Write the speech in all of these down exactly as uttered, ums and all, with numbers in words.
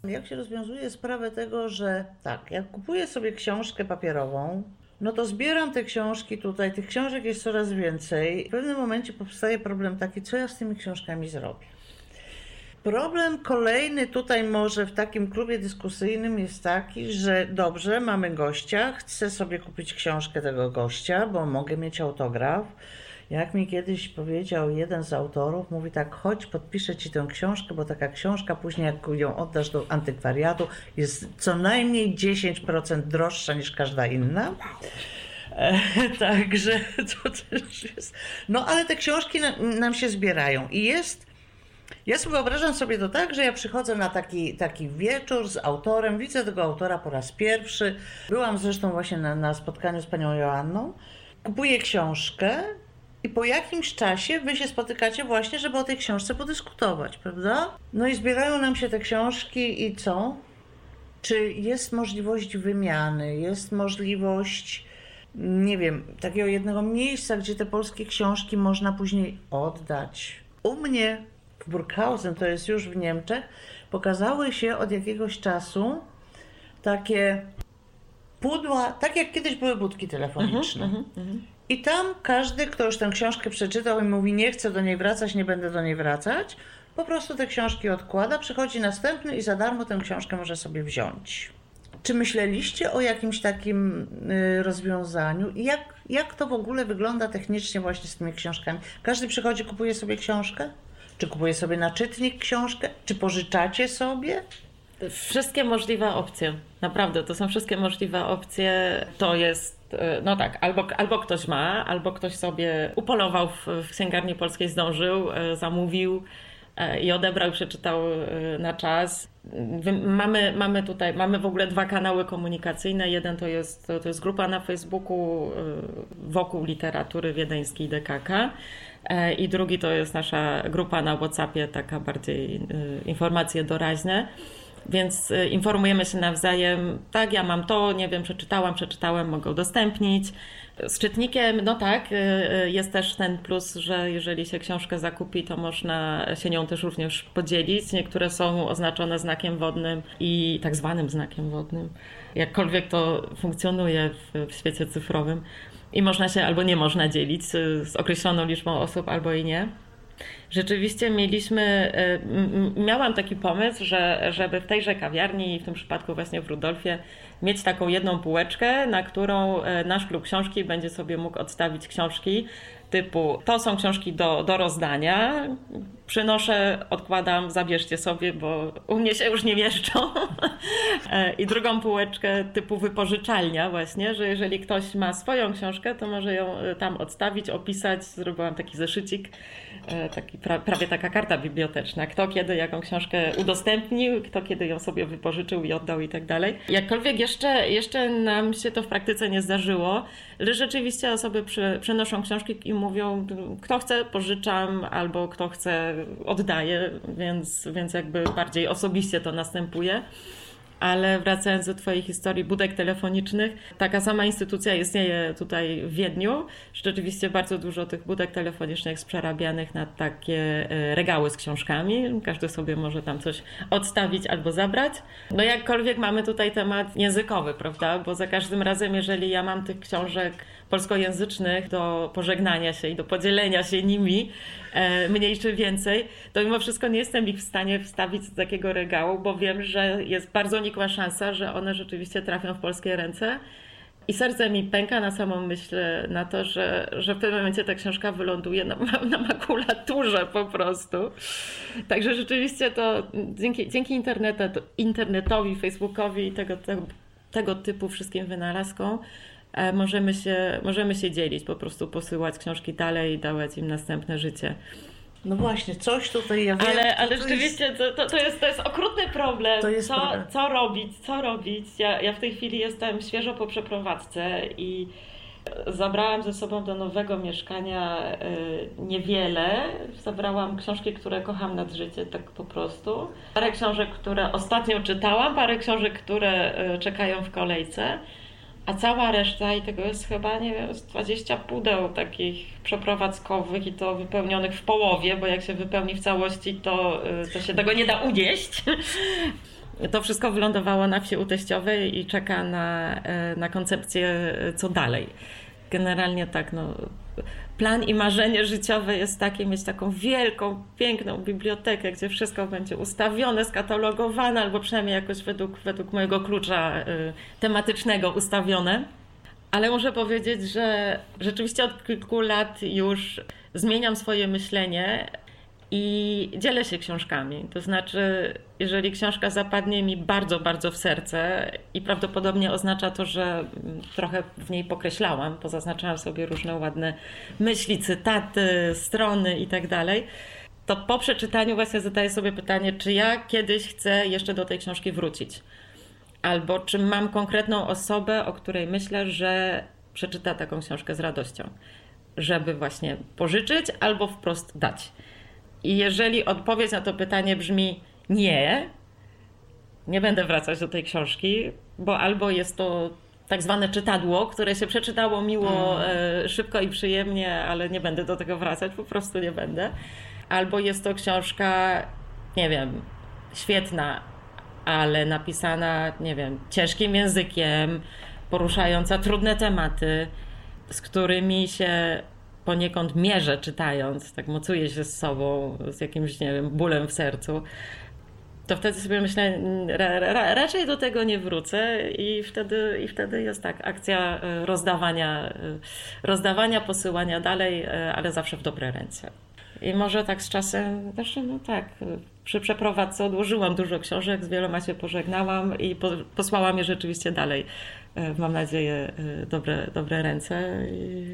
Jak się rozwiązuje sprawę tego, że tak, jak kupuję sobie książkę papierową, no to zbieram te książki tutaj, tych książek jest coraz więcej. W pewnym momencie powstaje problem taki, co ja z tymi książkami zrobię. Problem kolejny tutaj może w takim klubie dyskusyjnym jest taki, że dobrze, mamy gościa, chcę sobie kupić książkę tego gościa, bo mogę mieć autograf. Jak mi kiedyś powiedział jeden z autorów, mówi tak, chodź, podpiszę ci tę książkę, bo taka książka później jak ją oddasz do antykwariatu jest co najmniej dziesięć procent droższa niż każda inna. E, także to też jest... No ale te książki nam, nam się zbierają i jest... Ja sobie wyobrażam sobie to tak, że ja przychodzę na taki, taki wieczór z autorem, widzę tego autora po raz pierwszy. Byłam zresztą właśnie na, na spotkaniu z panią Joanną. Kupuję książkę i po jakimś czasie wy się spotykacie właśnie, żeby o tej książce podyskutować, prawda? No i zbierają nam się te książki i co? Czy jest możliwość wymiany, jest możliwość, nie wiem, takiego jednego miejsca, gdzie te polskie książki można później oddać? U mnie w Burghausen, to jest już w Niemczech, pokazały się od jakiegoś czasu takie pudła, tak jak kiedyś były budki telefoniczne. Uh-huh, uh-huh. I tam każdy, kto już tę książkę przeczytał i mówi, nie chcę do niej wracać, nie będę do niej wracać, po prostu te książki odkłada, przychodzi następny i za darmo tę książkę może sobie wziąć. Czy myśleliście o jakimś takim y, rozwiązaniu? I jak, jak to w ogóle wygląda technicznie właśnie z tymi książkami? Każdy przychodzi, kupuje sobie książkę? Czy kupuje sobie na czytnik książkę? Czy pożyczacie sobie? Wszystkie możliwe opcje. Naprawdę, to są wszystkie możliwe opcje. To jest, no tak, albo, albo ktoś ma, albo ktoś sobie upolował w, w księgarni polskiej, zdążył, zamówił i odebrał, przeczytał na czas. Mamy, mamy tutaj, mamy w ogóle dwa kanały komunikacyjne. Jeden to jest, to jest grupa na Facebooku wokół literatury wiedeńskiej D K K. I drugi to jest nasza grupa na WhatsAppie, taka bardziej informacje doraźne. Więc informujemy się nawzajem, tak, ja mam to, nie wiem, przeczytałam, przeczytałem, mogę udostępnić. Z czytnikiem, no tak, jest też ten plus, że jeżeli się książkę zakupi, to można się nią też również podzielić. Niektóre są oznaczone znakiem wodnym i tak zwanym znakiem wodnym, jakkolwiek to funkcjonuje w, w świecie cyfrowym. I można się albo nie można dzielić z określoną liczbą osób, albo i nie. Rzeczywiście mieliśmy, miałam taki pomysł, że żeby w tejże kawiarni, w tym przypadku właśnie w Rudolfie, mieć taką jedną półeczkę, na którą nasz klub książki będzie sobie mógł odstawić książki typu to są książki do, do rozdania, przynoszę, odkładam, zabierzcie sobie, bo u mnie się już nie mieszczą. I drugą półeczkę typu wypożyczalnia właśnie, że jeżeli ktoś ma swoją książkę, to może ją tam odstawić, opisać. Zrobiłam taki zeszycik, taki pra, prawie taka karta biblioteczna. Kto kiedy jaką książkę udostępnił, kto kiedy ją sobie wypożyczył i oddał i tak dalej. Jakkolwiek jeszcze, jeszcze nam się to w praktyce nie zdarzyło, że rzeczywiście osoby przy, przynoszą książki i mówią, kto chce, pożyczam, albo kto chce, oddaję, więc, więc jakby bardziej osobiście to następuje. Ale wracając do twojej historii budek telefonicznych, taka sama instytucja istnieje tutaj w Wiedniu. Rzeczywiście bardzo dużo tych budek telefonicznych jest przerabianych na takie regały z książkami. Każdy sobie może tam coś odstawić albo zabrać. No jakkolwiek mamy tutaj temat językowy, prawda? Bo za każdym razem, jeżeli ja mam tych książek polskojęzycznych do pożegnania się i do podzielenia się nimi, mniej czy więcej, to mimo wszystko nie jestem ich w stanie wstawić do takiego regału, bo wiem, że jest bardzo nikła szansa, że one rzeczywiście trafią w polskie ręce. I serce mi pęka na samą myśl na to, że, że w tym momencie ta książka wyląduje na, na makulaturze po prostu. Także rzeczywiście to dzięki, dzięki internetu, internetowi, Facebookowi i tego, tego, tego typu wszystkim wynalazkom możemy się, możemy się dzielić, po prostu posyłać książki dalej i dawać im następne życie. No właśnie, coś tutaj ja wiem. Ale, ale to rzeczywiście jest... to, to, to, jest, to jest okrutny problem. To jest co, problem. co robić, co robić? Ja, ja w tej chwili jestem świeżo po przeprowadzce i zabrałam ze sobą do nowego mieszkania y, niewiele. Zabrałam książki, które kocham nad życie, tak po prostu. Parę książek, które ostatnio czytałam, parę książek, które y, czekają w kolejce. A cała reszta, i tego jest chyba, nie wiem, z dwadzieścia pudeł takich przeprowadzkowych i to wypełnionych w połowie, bo jak się wypełni w całości, to, to się tego nie da unieść. To wszystko wylądowało na wsi u teściowej i czeka na, na koncepcję, co dalej. Generalnie tak, no, plan i marzenie życiowe jest takie, mieć taką wielką, piękną bibliotekę, gdzie wszystko będzie ustawione, skatalogowane, albo przynajmniej jakoś według, według mojego klucza y, tematycznego ustawione. Ale muszę powiedzieć, że rzeczywiście od kilku lat już zmieniam swoje myślenie i dzielę się książkami. To znaczy, jeżeli książka zapadnie mi bardzo, bardzo w serce i prawdopodobnie oznacza to, że trochę w niej pokreślałam, pozaznaczałam sobie różne ładne myśli, cytaty, strony i tak dalej, to po przeczytaniu właśnie zadaję sobie pytanie, czy ja kiedyś chcę jeszcze do tej książki wrócić. Albo czy mam konkretną osobę, o której myślę, że przeczyta taką książkę z radością, żeby właśnie pożyczyć albo wprost dać. I jeżeli odpowiedź na to pytanie brzmi nie, nie będę wracać do tej książki, bo albo jest to tak zwane czytadło, które się przeczytało miło, mm. szybko i przyjemnie, ale nie będę do tego wracać, po prostu nie będę. Albo jest to książka, nie wiem, świetna, ale napisana, nie wiem, ciężkim językiem, poruszająca trudne tematy, z którymi się poniekąd mierzę czytając, tak mocuję się z sobą, z jakimś, nie wiem, bólem w sercu, to wtedy sobie myślę, ra, ra, raczej do tego nie wrócę i wtedy, i wtedy jest tak, akcja rozdawania, rozdawania, posyłania dalej, ale zawsze w dobre ręce. I może tak z czasem, zresztą no tak, przy przeprowadzce odłożyłam dużo książek, z wieloma się pożegnałam i po, posłałam je rzeczywiście dalej. Mam nadzieję, dobre, dobre ręce. I...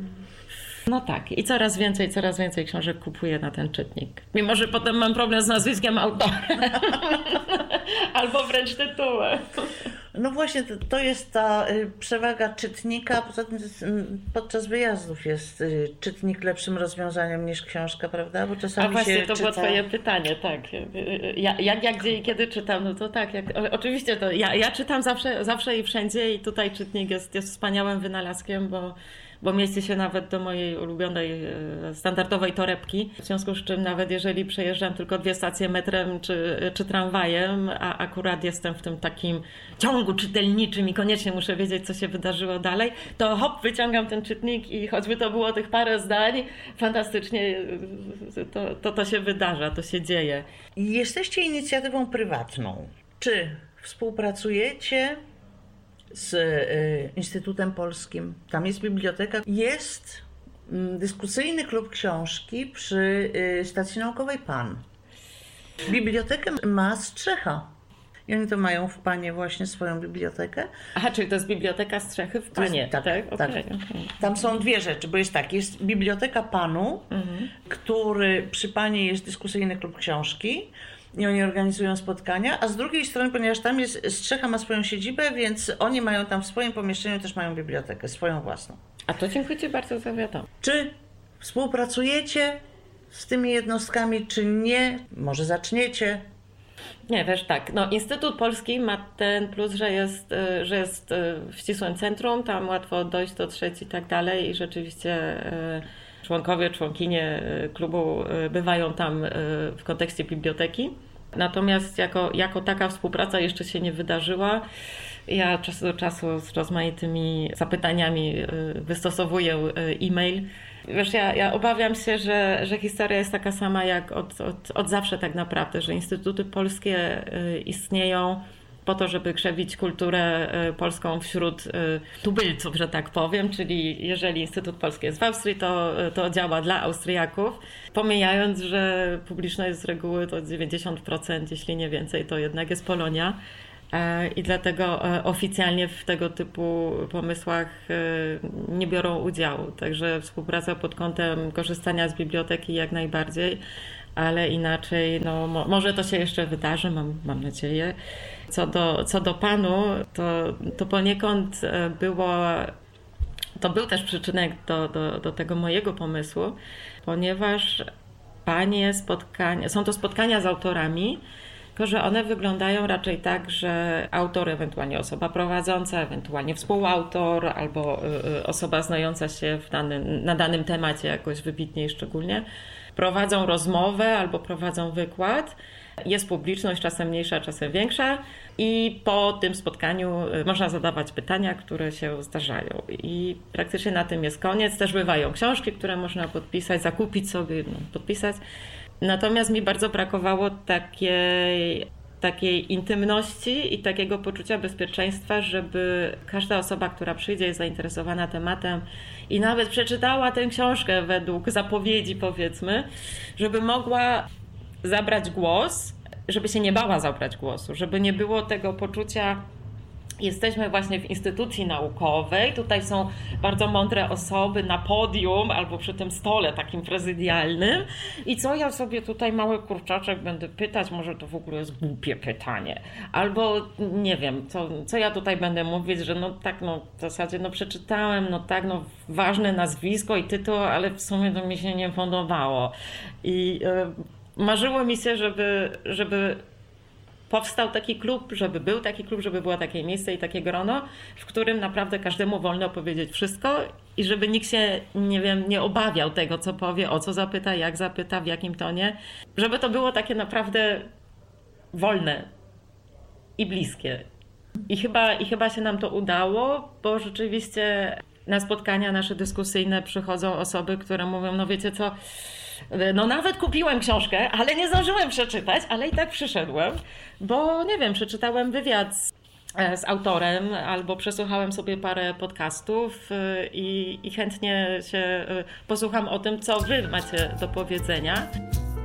No tak, i coraz więcej, coraz więcej książek kupuję na ten czytnik. Mimo że potem mam problem z nazwiskiem autora. Albo wręcz tytułem. No właśnie, to, to jest ta przewaga czytnika. Poza tym podczas wyjazdów jest czytnik lepszym rozwiązaniem niż książka, prawda? Bo czasami A właśnie się to czyta... było twoje pytanie, tak. Ja, jak, jak, gdzie i kiedy czytam, no to tak. Jak, oczywiście to ja, ja czytam zawsze, zawsze i wszędzie i tutaj czytnik jest, jest wspaniałym wynalazkiem, bo bo mieści się nawet do mojej ulubionej, standardowej torebki. W związku z czym nawet jeżeli przejeżdżam tylko dwie stacje metrem czy, czy tramwajem, a akurat jestem w tym takim ciągu czytelniczym i koniecznie muszę wiedzieć, co się wydarzyło dalej, to hop, wyciągam ten czytnik i choćby to było tych parę zdań, fantastycznie to, to, to się wydarza, to się dzieje. Jesteście inicjatywą prywatną. Czy współpracujecie z y, Instytutem Polskim? Tam jest biblioteka. Jest y, dyskusyjny klub książki przy y, stacji naukowej Pan. Bibliotekę ma Strzecha. I oni to mają w Panie właśnie swoją bibliotekę. Aha, czyli to jest biblioteka Strzechy w Panie, jest, tak? Tak, tak. Okay, okay. Tam są dwie rzeczy, bo jest tak, jest biblioteka Panu, mhm. który przy Panie jest dyskusyjny klub książki. I oni organizują spotkania, a z drugiej strony, ponieważ tam jest, Strzecha ma swoją siedzibę, więc oni mają tam w swoim pomieszczeniu też mają bibliotekę, swoją własną. A to dziękuję Ci bardzo za wiadomość. Czy współpracujecie z tymi jednostkami, czy nie? Może zaczniecie? Nie, wiesz tak, no Instytut Polski ma ten plus, że jest, że jest w ścisłym centrum, tam łatwo dojść, dotrzeć i tak dalej i rzeczywiście członkowie, członkinie klubu bywają tam w kontekście biblioteki. Natomiast jako, jako taka współpraca jeszcze się nie wydarzyła. Ja od czasu do czasu z rozmaitymi zapytaniami wystosowuję e-mail. Wiesz, ja, ja obawiam się, że, że historia jest taka sama jak od, od, od zawsze tak naprawdę, że instytuty polskie istnieją po to, żeby krzewić kulturę polską wśród tubylców, że tak powiem, czyli jeżeli Instytut Polski jest w Austrii, to, to działa dla Austriaków, pomijając, że publiczność z reguły to dziewięćdziesiąt procent, jeśli nie więcej, to jednak jest Polonia. I dlatego oficjalnie w tego typu pomysłach nie biorą udziału. Także współpraca pod kątem korzystania z biblioteki jak najbardziej, ale inaczej, no może to się jeszcze wydarzy, mam, mam nadzieję. Co do, co do Panu, to, to poniekąd było, to był też przyczynek do, do, do tego mojego pomysłu, ponieważ Panie spotkania, są to spotkania z autorami, tylko że one wyglądają raczej tak, że autor, ewentualnie osoba prowadząca, ewentualnie współautor albo y, osoba znająca się w danym, na danym temacie jakoś wybitnie i szczególnie, prowadzą rozmowę albo prowadzą wykład. Jest publiczność, czasem mniejsza, czasem większa i po tym spotkaniu można zadawać pytania, które się zdarzają i praktycznie na tym jest koniec. Też bywają książki, które można podpisać, zakupić sobie, no, podpisać. Natomiast mi bardzo brakowało takiej, takiej intymności i takiego poczucia bezpieczeństwa, żeby każda osoba, która przyjdzie, jest zainteresowana tematem i nawet przeczytała tę książkę według zapowiedzi, powiedzmy, żeby mogła zabrać głos, żeby się nie bała zabrać głosu, żeby nie było tego poczucia, jesteśmy właśnie w instytucji naukowej, tutaj są bardzo mądre osoby na podium albo przy tym stole takim prezydialnym i co ja sobie tutaj mały kurczaczek będę pytać, może to w ogóle jest głupie pytanie, albo nie wiem, co, co ja tutaj będę mówić, że no tak, no w zasadzie no przeczytałem, no tak, no ważne nazwisko i tytuł, ale w sumie to mi się nie podobało i yy, marzyło mi się, żeby, żeby powstał taki klub, żeby był taki klub, żeby było takie miejsce i takie grono, w którym naprawdę każdemu wolno powiedzieć wszystko i żeby nikt się, nie wiem, nie obawiał tego, co powie, o co zapyta, jak zapyta, w jakim tonie. Żeby to było takie naprawdę wolne i bliskie. I chyba, i chyba się nam to udało, bo rzeczywiście na spotkania nasze dyskusyjne przychodzą osoby, które mówią, no wiecie co, no nawet kupiłem książkę, ale nie zdążyłem przeczytać, ale i tak przyszedłem, bo nie wiem, przeczytałem wywiad z, z autorem albo przesłuchałem sobie parę podcastów i, i chętnie się posłucham o tym, co wy macie do powiedzenia.